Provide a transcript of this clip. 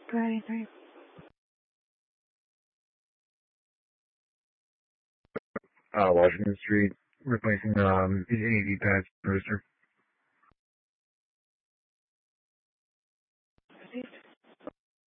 23. Washington Street, replacing the AV patch booster.